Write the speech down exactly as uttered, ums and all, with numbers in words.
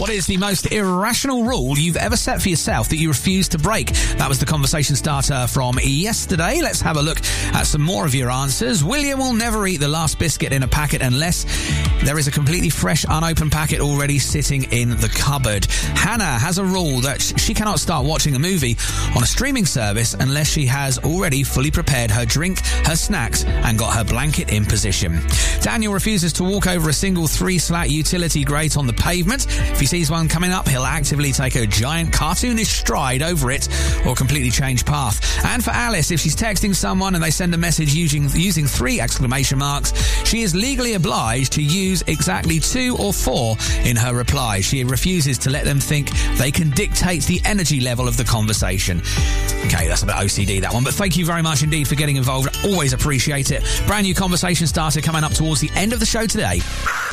What is the most irrational rule you've ever set for yourself that you refuse to break? That was the conversation starter from yesterday. Let's have a look at some more of your answers. William will never eat the last biscuit in a packet unless there is a completely fresh, unopened packet already sitting in the cupboard. Hannah has a rule that she cannot start watching a movie on a streaming service unless she has already fully prepared her drink, her snacks, and got her blanket in position. Daniel refuses to walk over a single three-slat utility grate on the pavement. If he sees one coming up, he'll actively take a giant cartoonish stride over it or completely change path. And for Alice, if she's texting someone and they send a message using, using three exclamation marks, she is legally obliged to use exactly two or four in her reply. She refuses to let them think they can dictate the energy level of the conversation. Okay, that's a bit O C D, that one, but thank you very much indeed for getting involved. Always appreciate it. Brand new conversation starter coming up towards the end of the show today.